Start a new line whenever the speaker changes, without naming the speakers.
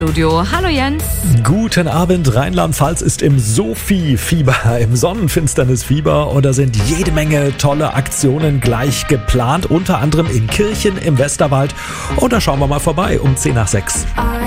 Studio. Hallo Jens.
Guten Abend, Rheinland-Pfalz ist im Sophie-Fieber, im Sonnenfinsternis-Fieber und da sind jede Menge tolle Aktionen gleich geplant, unter anderem in Kirchen im Westerwald. Und da schauen wir mal vorbei um 10 nach 6.